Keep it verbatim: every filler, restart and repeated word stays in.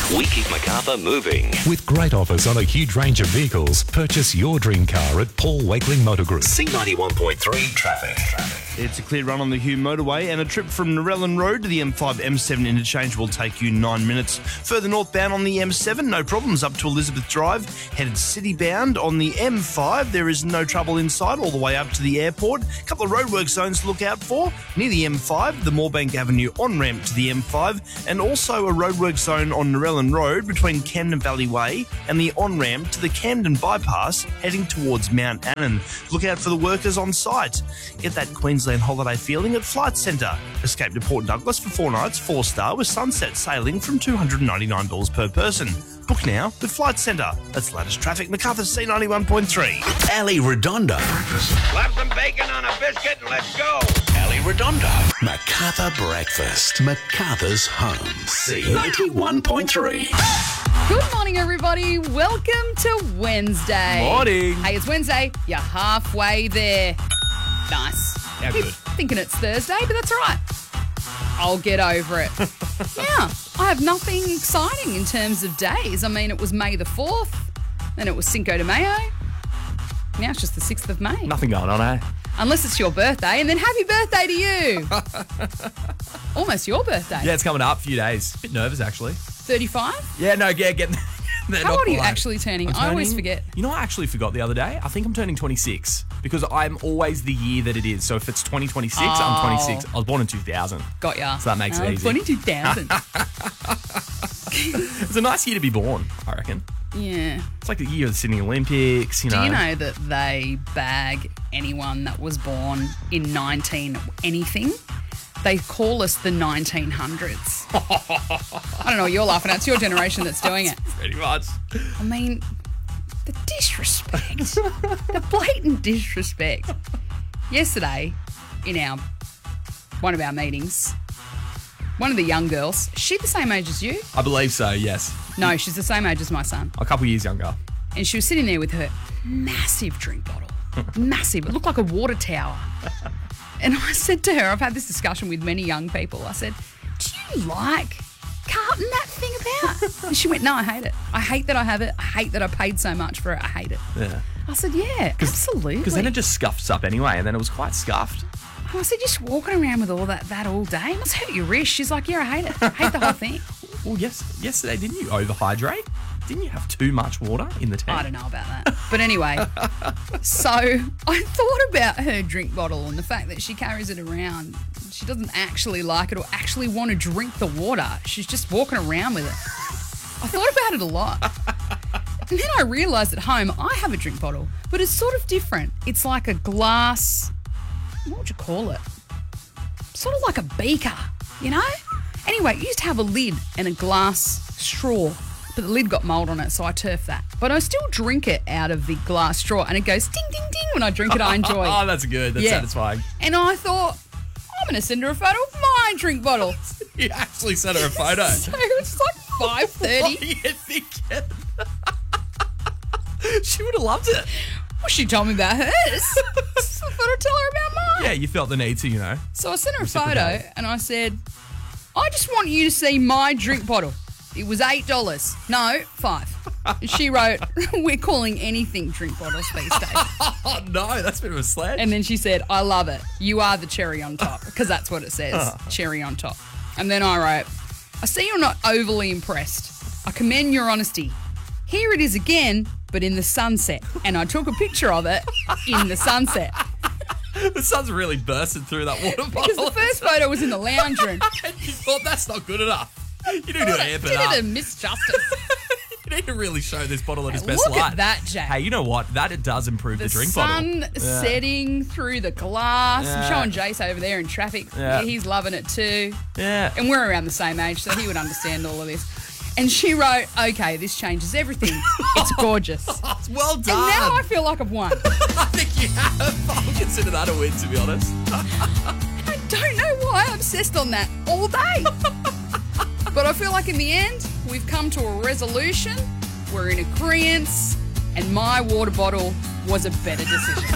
We keep Macarthur moving. With great offers on a huge range of vehicles, purchase your dream car at Paul Wakeling Motor Group. C ninety-one point three traffic. It's a clear run on the Hume motorway, and a trip from Narellan Road to the M five M seven interchange will take you nine minutes. Further northbound on the M seven, no problems up to Elizabeth Drive. Headed city-bound on the M five, there is no trouble inside all the way up to the airport. A couple of roadwork zones to look out for. Near the M five, the Moorebank Avenue on-ramp to the M five, and also a roadwork zone on Narellan Road between Camden Valley Way and the on-ramp to the Camden Bypass heading towards Mount Annan. Look out for the workers on site. Get that Queensland holiday feeling at Flight Centre. Escape to Port Douglas for four nights, four star with sunset sailing from two hundred ninety-nine dollars per person. Book now with Flight Centre. That's latest traffic, Macarthur C ninety-one point three. Ali Redondo. Slap some bacon on a biscuit and let's go. Ali Redondo. Macarthur Breakfast. Macarthur's home. C ninety-one point three. Good morning, everybody. Welcome to Wednesday. Morning. Hey, it's Wednesday. You're halfway there. Nice. Yeah, Keep good. thinking it's Thursday, but that's all right. I'll get over it. Yeah, I have nothing exciting in terms of days. I mean, it was May the fourth, then it was Cinco de Mayo. Now it's just the sixth of May. Nothing going on, eh? Unless it's your birthday, and then happy birthday to you. Almost your birthday. Yeah, it's coming up. A few days. A bit nervous, actually. thirty-five? Yeah, no, yeah, getting there. How not old are you quite. actually turning? I'm I always turning- forget. You know, I actually forgot the other day. I think I'm turning twenty-six because I'm always the year that it is. So if it's twenty twenty-six, Oh. I'm twenty-six. I was born in two thousand. Got ya. So that makes it Oh, easy. twenty-two thousand. It's a nice year to be born, I reckon. Yeah. It's like the year of the Sydney Olympics, you know. Do you know that they bag anyone that was born in nineteen anything? They call us the nineteen hundreds. I don't know what you're laughing at. It's your generation that's doing it. Pretty much. I mean, the disrespect. The blatant disrespect. Yesterday, in our one of our meetings, one of the young girls, is she the same age as you? I believe so, yes. No, she's the same age as my son. A couple years younger. And she was sitting there with her massive drink bottle. Massive. It looked like a water tower. And I said to her, I've had this discussion with many young people. I said, do you like carting that thing about? And she went, no, I hate it. I hate that I have it. I hate that I paid so much for it. I hate it. Yeah. I said, yeah, absolutely. Because then it just scuffs up anyway, and then it was quite scuffed. I said, just walking around with all that that all day, it must hurt your wrist. She's like, yeah, I hate it. I hate the whole thing. Well, yes, yesterday, didn't you overhydrate? Didn't you have too much water in the tank? I don't know about that. But anyway, so I thought about her drink bottle and the fact that she carries it around. She doesn't actually like it or actually want to drink the water. She's just walking around with it. I thought about it a lot. And then I realised at home I have a drink bottle, but it's sort of different. It's like a glass, what would you call it? Sort of like a beaker, you know? Anyway, it used to have a lid and a glass straw, but the lid got mould on it, so I turfed that. But I still drink it out of the glass straw, and it goes ding, ding, ding when I drink it. I enjoy Oh, it. that's good. That's Yeah. satisfying. And I thought, I'm going to send her a photo of my drink bottle. You actually sent her a photo. So it's like five thirty. What are you thinking? She would have loved it. Well, she told me about hers. So I thought I'd tell her about mine. Yeah, you felt the need to, you know. So I sent her a photo, Reciprocate. and I said, I just want you to see my drink bottle. It was eight dollars. No, five. And she wrote, we're calling anything drink bottles these days. Oh, no, that's a bit of a sledge. And then she said, I love it. You are the cherry on top. Because that's what it says, cherry on top. And then I wrote, I see you're not overly impressed. I commend your honesty. Here it is again, but in the sunset. And I took a picture of it in the sunset. The sun's really bursting through that water bottle. Because the first photo was in the lounge room. And you thought that's not good enough. You need to amp it Did up. it a misjustice. You need to really show this bottle at its best Look light. at that, Jack. Hey, you know what? That it does improve the, The drink sun bottle. setting through the glass. Yeah. I'm showing Jace over there in traffic. Yeah. Yeah, he's loving it too. Yeah. And we're around the same age, so he would understand all of this. And she wrote, okay, this changes everything. It's gorgeous. And Well done. now I feel like I've won. I think you have. I'll consider that a win, to be honest. I don't know why I'm obsessed on that all day. But I feel like in the end, we've come to a resolution. We're in agreement, and my water bottle was a better decision.